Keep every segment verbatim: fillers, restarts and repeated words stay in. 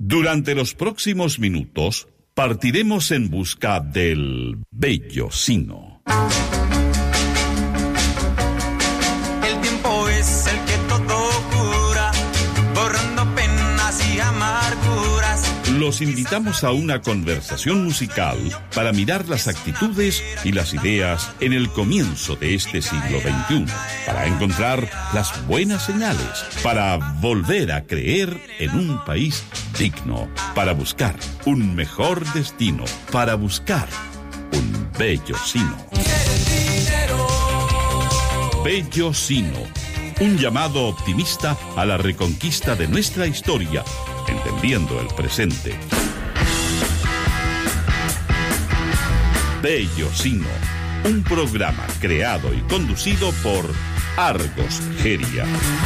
Durante los próximos minutos partiremos en busca del bello Sino. El tiempo es el que todo cura, borrando penas y amarguras. Los invitamos a una conversación musical para mirar las actitudes y las ideas en el comienzo de este siglo veintiuno, para encontrar las buenas señales, para volver a creer en un país digno, para buscar un mejor destino, para buscar un bello Sino. Bello Sino, un llamado optimista a la reconquista de nuestra historia, entendiendo el presente. Bello Sino, un programa creado y conducido por Argos Geria.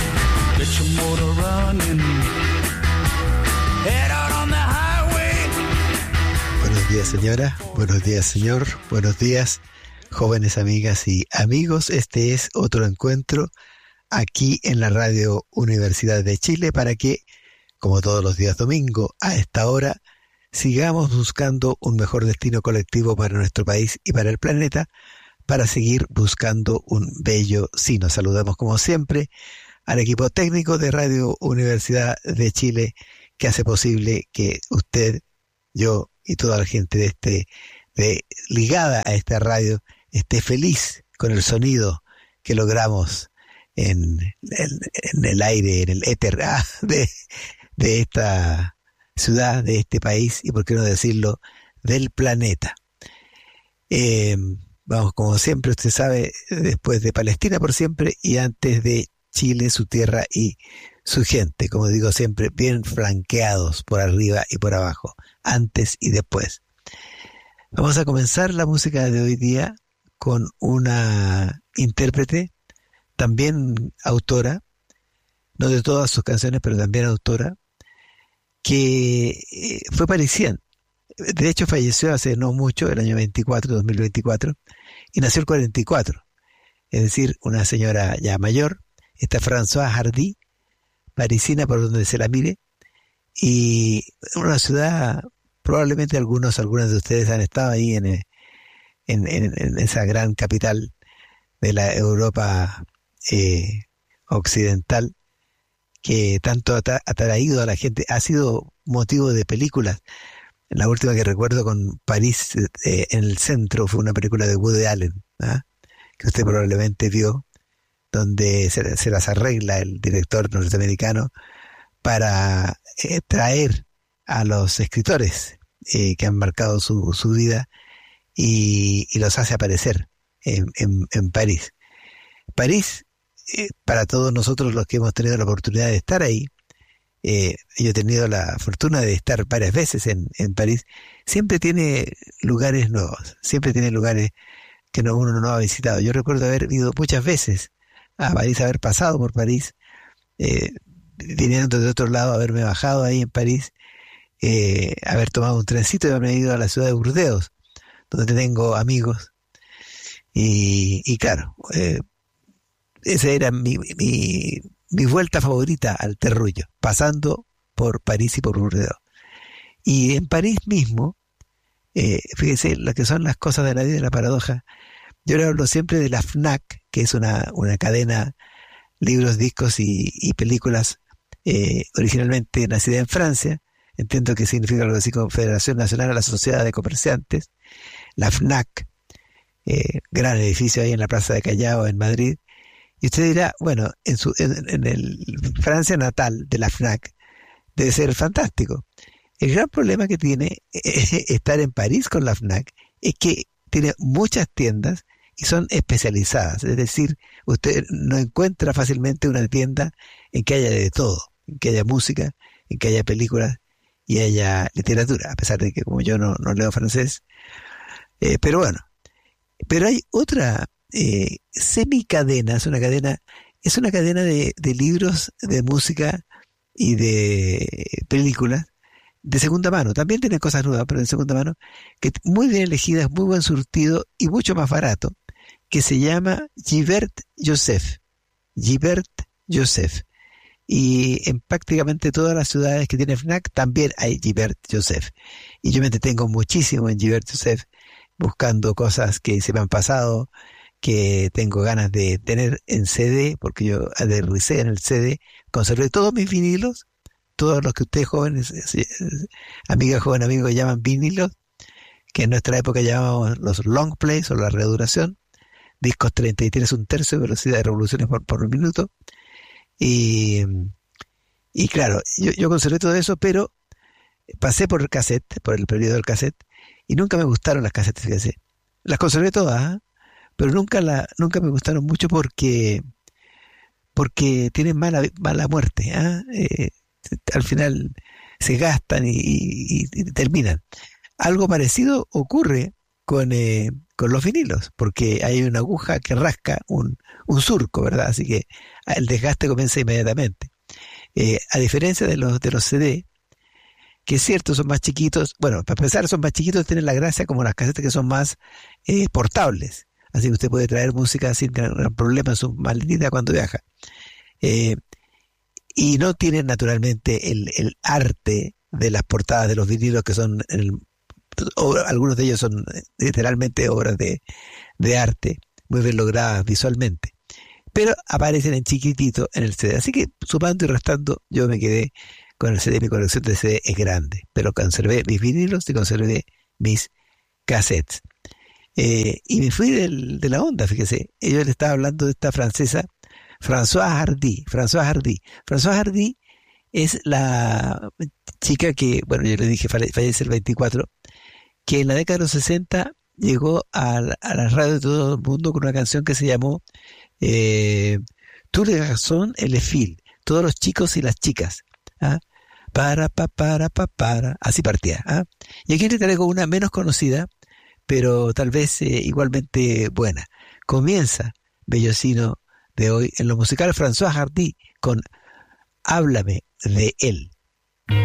Buenos días, señora. Buenos días, señor. Buenos días, jóvenes amigas y amigos. Este es otro encuentro aquí en la Radio Universidad de Chile para que, como todos los días domingo, a esta hora, sigamos buscando un mejor destino colectivo para nuestro país y para el planeta, para seguir buscando un bello Sino. Saludamos, como siempre, al equipo técnico de Radio Universidad de Chile, que hace posible que usted, yo y toda la gente de este de, ligada a esta radio esté feliz con el sonido que logramos en, en, en el aire, en el éter ah, de, de esta ciudad, de este país y, por qué no decirlo, del planeta. Eh, vamos, como siempre, usted sabe, después de Palestina por siempre y antes de Chile, su tierra y su gente, como digo siempre, bien flanqueados por arriba y por abajo, antes y después. Vamos a comenzar la música de hoy día con una intérprete, también autora, no de todas sus canciones, pero también autora, que fue parisienne. De hecho, falleció hace no mucho, el año veinticuatro, dos mil veinticuatro, y nació el cuarenta y cuatro. Es decir, una señora ya mayor. Esta Françoise Hardy, parisina por donde se la mire, y una ciudad, probablemente algunos, algunas de ustedes han estado ahí en, en, en, en esa gran capital de la Europa eh, occidental, que tanto ha atraído a la gente, ha sido motivo de películas. La última que recuerdo con París eh, en el centro fue una película de Woody Allen, ¿ah? Que usted probablemente vio, donde se, se las arregla el director norteamericano para eh, traer a los escritores eh, que han marcado su, su vida y, y los hace aparecer en, en, en París. París, eh, para todos nosotros los que hemos tenido la oportunidad de estar ahí, eh, yo he tenido la fortuna de estar varias veces en, en París, siempre tiene lugares nuevos, siempre tiene lugares que no, uno no ha visitado. Yo recuerdo haber ido muchas veces a París, haber pasado por París, eh, viniendo de otro lado, haberme bajado ahí en París, eh, haber tomado un trencito y haberme ido a la ciudad de Burdeos, donde tengo amigos, y, y claro, eh, esa era mi, mi, mi vuelta favorita al terruño, pasando por París y por Burdeos. Y en París mismo, eh, fíjese lo que son las cosas de la vida y la paradoja. Yo le hablo siempre de la FNAC, que es una, una cadena, libros, discos y, y películas eh, originalmente nacida en Francia. Entiendo que significa algo así como Federación Nacional de la Sociedad de Comerciantes. La FNAC, eh, gran edificio ahí en la Plaza de Callao, en Madrid. Y usted dirá, bueno, en, su, en, en el Francia natal de la FNAC debe ser fantástico. El gran problema que tiene eh, estar en París con la FNAC es que tiene muchas tiendas y son especializadas, es decir, usted no encuentra fácilmente una tienda en que haya de todo, en que haya música, en que haya películas y haya literatura, a pesar de que como yo no, no leo francés, eh, pero bueno, pero hay otra eh, semicadena, es una cadena, es una cadena de, de libros, de música y de películas de segunda mano, también tienen cosas nuevas, pero de segunda mano, que muy bien elegidas, muy buen surtido y mucho más barato, que se llama Gilbert Joseph. Gilbert Joseph. y en prácticamente todas las ciudades que tienen FNAC también hay Gilbert Joseph. Y yo me entretengo muchísimo en Gilbert Joseph, buscando cosas que se me han pasado, que tengo ganas de tener en C D, porque yo aterricé en el C D, conservé todos mis vinilos, todos los que ustedes jóvenes, amigas, jóvenes amigos, llaman vinilos, que en nuestra época llamábamos los long plays o la reduración, discos treinta y tres un tercio de velocidad de revoluciones por, por minuto. Y, y claro, yo, yo conservé todo eso, pero pasé por el cassette, por el periodo del cassette, y nunca me gustaron las cassettes, fíjese. Las conservé todas, ¿eh? Pero nunca la, nunca me gustaron mucho porque porque tienen mala, mala muerte, ¿eh? Eh, al final se gastan y, y, y terminan. Algo parecido ocurre con, eh, con los vinilos, porque hay una aguja que rasca un, un surco, ¿verdad? Así que el desgaste comienza inmediatamente. Eh, a diferencia de los, de los C D, que es cierto, son más chiquitos, bueno, para empezar son más chiquitos, tienen la gracia como las casetas que son más eh, portables, así que usted puede traer música sin gran, gran problema en su maletita cuando viaja. Eh, y no tienen naturalmente el, el arte de las portadas de los vinilos, que son, el, obra, algunos de ellos son literalmente obras de, de arte, muy bien logradas visualmente, pero aparecen en chiquitito en el C D, así que sumando y restando yo me quedé con el C D. Mi colección de C D es grande, pero conservé mis vinilos y conservé mis cassettes. Eh, y me fui del, de la onda, fíjese. Yo le estaba hablando de esta francesa, Françoise Hardy. Françoise Hardy. Françoise Hardy es la chica que, bueno, yo le dije, fallece el veinticuatro, que en la década de los sesenta llegó a, a la radio de todo el mundo con una canción que se llamó eh, Tous les garçons et les filles, todos los chicos y las chicas. ¿Ah? Para, pa, para, pa, para, así partía. ¿Ah? Y aquí le traigo una menos conocida, pero tal vez eh, igualmente buena. Comienza Bellocino de hoy en lo musical Françoise Hardy con Háblame de él.